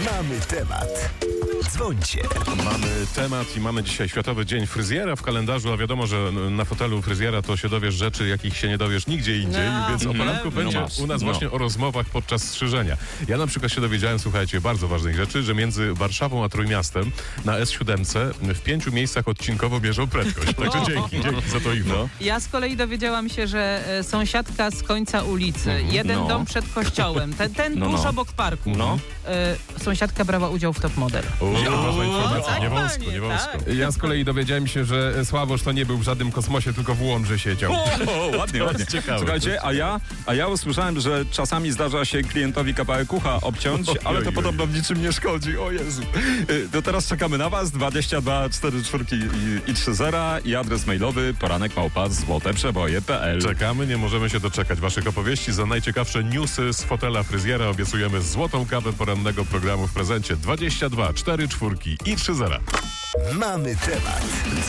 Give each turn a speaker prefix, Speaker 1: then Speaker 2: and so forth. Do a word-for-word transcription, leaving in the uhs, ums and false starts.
Speaker 1: Mamy temat. Dzwońcie.
Speaker 2: Mamy temat i mamy dzisiaj Światowy Dzień Fryzjera w kalendarzu, a wiadomo, że na fotelu fryzjera to się dowiesz rzeczy, jakich się nie dowiesz nigdzie indziej,
Speaker 3: No,
Speaker 2: więc o poranku
Speaker 3: no,
Speaker 2: będzie
Speaker 3: no,
Speaker 2: u nas
Speaker 3: no.
Speaker 2: właśnie o rozmowach podczas strzyżenia. Ja na przykład się dowiedziałem, słuchajcie, bardzo ważnych rzeczy, że między Warszawą a Trójmiastem na S siedem w pięciu miejscach odcinkowo mierzą prędkość. Także dzięki, dzięki za to info.
Speaker 3: Ja z kolei dowiedziałam się, że e, sąsiadka z końca ulicy, jeden
Speaker 4: no.
Speaker 3: dom przed kościołem, ten, ten
Speaker 4: No,
Speaker 3: tuż
Speaker 4: no.
Speaker 3: obok parku,
Speaker 4: No.
Speaker 3: e, sąsiadka brała udział w Top Model.
Speaker 2: O, ważna informacja,
Speaker 3: tak,
Speaker 2: nie wąsko,
Speaker 3: panie,
Speaker 2: nie wąsko.
Speaker 3: tak.
Speaker 5: Ja z kolei dowiedziałem się, że Sławosz to nie był w żadnym kosmosie, tylko w Łomży siedział.
Speaker 4: O, o, ładnie,
Speaker 2: To
Speaker 4: ładnie.
Speaker 2: jest ciekawe, to
Speaker 4: Słuchajcie,
Speaker 2: jest
Speaker 4: a ja, a ja usłyszałem, że czasami zdarza się klientowi kawałek ucha obciąć,
Speaker 2: Oj,
Speaker 4: ale
Speaker 2: oj,
Speaker 4: to
Speaker 2: oj.
Speaker 4: podobno w niczym nie szkodzi. O Jezu. Y, To teraz czekamy na was. dwadzieścia dwa cztery cztery i, i trzy zera i adres mailowy poranek małpa złote przeboje kropka p l.
Speaker 2: Czekamy, nie możemy się doczekać waszych opowieści. Za najciekawsze newsy z fotela fryzjera obiecujemy złotą kawę porannego programu w prezencie. dwadzieścia dwa cztery cztery i trzy zera.
Speaker 1: Mamy temat.